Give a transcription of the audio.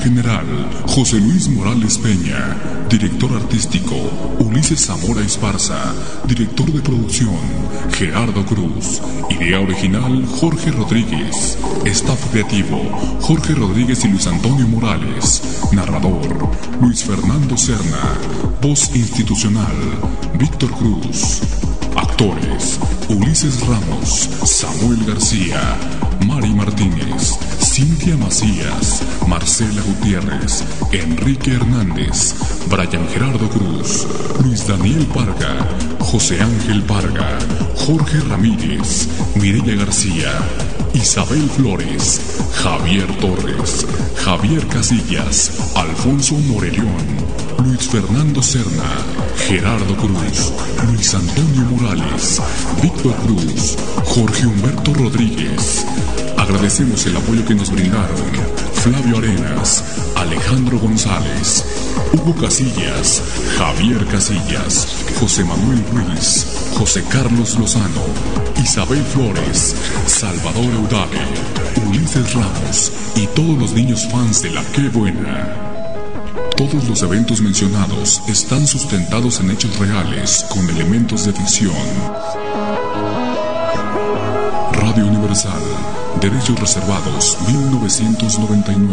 general, José Luis Morales Peña. Director artístico, Ulises Zamora Esparza. Director de producción, Gerardo Cruz. Idea original, Jorge Rodríguez. Staff creativo, Jorge Rodríguez y Luis Antonio Morales. Narrador, Luis Fernando Serna. Voz institucional, Víctor Cruz. Actores, Ulises Ramos, Samuel García, Mari Martínez, Cintia Macías, Marcela Gutiérrez, Enrique Hernández, Brian Gerardo Cruz, Luis Daniel Parga, José Ángel Parga, Jorge Ramírez, Mireya García, Isabel Flores, Javier Torres, Javier Casillas, Alfonso Morellón, Luis Fernando Serna, Gerardo Cruz, Luis Antonio Morales, Víctor Cruz, Jorge Humberto Rodríguez. Agradecemos el apoyo que nos brindaron Flavio Arenas, Alejandro González, Hugo Casillas, Javier Casillas, José Manuel Ruiz, José Carlos Lozano, Isabel Flores, Salvador Eudave, Ulises Ramos y todos los niños fans de La Qué Buena. Todos los eventos mencionados están sustentados en hechos reales con elementos de ficción. Radio Universal, derechos reservados, 1999.